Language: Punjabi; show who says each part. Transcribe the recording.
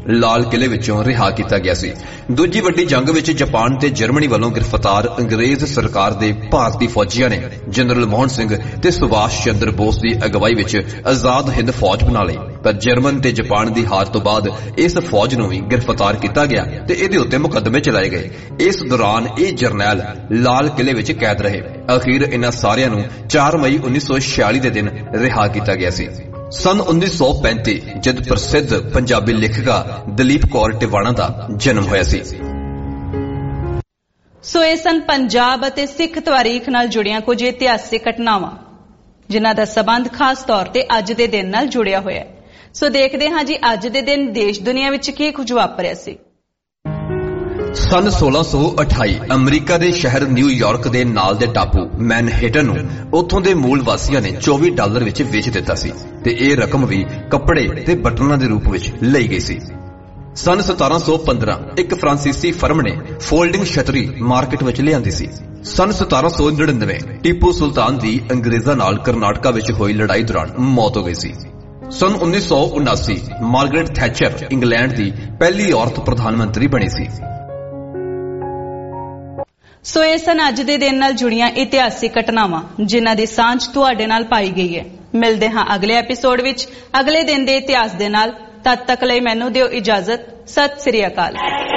Speaker 1: ਲਾਲ ਕਿਲੇ ਵਿੱਚੋਂ ਰਿਹਾ ਕੀਤਾ ਗਿਆ ਸੀ। ਦੂਜੀ ਵੱਡੀ ਜੰਗ ਵਿੱਚ ਜਾਪਾਨ ਤੇ ਜਰਮਨੀ ਵੱਲੋਂ ਗ੍ਰਿਫਤਾਰ ਅੰਗਰੇਜ਼ ਸਰਕਾਰ ਦੇ ਭਾਰਤੀ ਫੌਜੀਆਂ ਨੇ ਜਨਰਲ ਮੋਹਨ ਸਿੰਘ ਤੇ ਸੁਭਾਸ਼ ਚੰਦਰ ਬੋਸ ਦੀ ਅਗਵਾਈ ਵਿੱਚ ਆਜ਼ਾਦ ਹਿੰਦ ਫੌਜ ਬਣਾ ਲਈ। ਪਰ ਜਰਮਨ ਤੇ ਜਾਪਾਨ ਦੀ ਹਾਰ ਤੋਂ ਬਾਅਦ ਇਸ ਫੌਜ ਨੂੰ ਵੀ ਗ੍ਰਿਫਤਾਰ ਕੀਤਾ ਗਿਆ ਤੇ ਇਹਦੇ ਉੱਤੇ ਮੁਕੱਦਮੇ ਚਲਾਏ ਗਏ। ਇਸ ਦੌਰਾਨ ਇਹ ਜਰਨੈਲ ਲਾਲ ਕਿਲੇ ਵਿੱਚ ਕੈਦ ਰਹੇ। ਅਖੀਰ ਇਹਨਾਂ ਸਾਰਿਆਂ ਨੂੰ 4 ਮਈ 1946 ਦੇ ਦਿਨ ਰਿਹਾ ਕੀਤਾ ਗਿਆ ਸੀ। ਸਨ 1935 ਜਦ ਪ੍ਰਸਿੱਧ ਪੰਜਾਬੀ ਲੇਖਿਕਾ ਦਲੀਪ ਕੌਰ ਟਿਵਾਣਾ ਦਾ ਜਨਮ ਹੋਇਆ ਸੀ।
Speaker 2: ਸੋ ਇਹ ਸਨ ਪੰਜਾਬ ਅਤੇ ਸਿੱਖ ਤਾਰੀਖ ਨਾਲ ਜੁੜੀਆਂ ਕੁਝ ਇਤਿਹਾਸਿਕ ਘਟਨਾਵਾਂ ਜਿਨ੍ਹਾਂ ਦਾ ਸਬੰਧ ਖਾਸ ਤੌਰ ਤੇ ਅੱਜ ਦੇ ਦਿਨ ਨਾਲ ਜੁੜਿਆ ਹੋਇਆ ਹੈ। ਸੋ ਦੇਖਦੇ ਹਾਂ ਜੀ ਅੱਜ ਦੇ ਦਿਨ ਦੇਸ਼ ਦੁਨੀਆ ਵਿੱਚ ਕੀ ਕੁਝ ਵਾਪਰਿਆ ਸੀ।
Speaker 1: ਸਨ 1628 ਅਮਰੀਕਾ ਦੇ ਸ਼ਹਿਰ ਨਿਊਯਾਰਕ ਦੇ ਨਾਲ ਦੇ ਟਾਪੂ ਮੈਨਹਟਨ ਨੂੰ ਉੱਥੋਂ ਦੇ ਮੂਲ ਵਾਸੀਆਂ ਨੇ $24 ਵਿੱਚ ਵੇਚ ਦਿੱਤਾ ਸੀ ਤੇ ਇਹ ਰਕਮ ਵੀ ਕੱਪੜੇ ਤੇ ਬਟਨਾਂ ਦੇ ਰੂਪ ਵਿੱਚ ਲਈ ਗਈ ਸੀ। ਸਨ 1715 ਇੱਕ ਫਰਾਂਸੀਸੀ ਫਰਮ ਨੇ ਫੋਲਡਿੰਗ ਛਤਰੀ ਮਾਰਕੀਟ ਵਿੱਚ ਲਿਆਂਦੀ ਸੀ। ਸਨ 1799 ਟੀਪੂ ਸੁਲਤਾਨ ਦੀ ਅੰਗਰੇਜ਼ਾਂ ਨਾਲ ਕਰਨਾਟਕਾ ਵਿੱਚ ਹੋਈ ਲੜਾਈ ਦੌਰਾਨ ਮੌਤ ਹੋ ਗਈ ਸੀ। ਸਨ 1979 ਮਾਰਗਰੇਟ ਥੈਚਰ ਇੰਗਲੈਂਡ ਦੀ ਪਹਿਲੀ ਔਰਤ ਪ੍ਰਧਾਨ ਮੰਤਰੀ ਬਣੀ ਸੀ।
Speaker 2: ਸੋ ਇਹ ਸਨ ਅੱਜ ਦੇ ਦਿਨ ਨਾਲ ਜੁੜੀਆਂ ਇਤਿਹਾਸਿਕ ਘਟਨਾਵਾਂ ਜਿਨ੍ਹਾਂ ਦੀ ਸਾਂਝ ਤੁਹਾਡੇ ਨਾਲ ਪਾਈ ਗਈ ਹੈ। ਮਿਲਦੇ ਹਾਂ ਅਗਲੇ ਐਪੀਸੋਡ ਵਿੱਚ ਅਗਲੇ ਦਿਨ ਦੇ ਇਤਿਹਾਸ ਦੇ ਨਾਲ। ਤਦ ਤੱਕ ਲਈ ਮੈਨੂੰ ਦਿਓ ਇਜਾਜ਼ਤ। ਸਤਿ ਸ੍ਰੀ ਅਕਾਲ।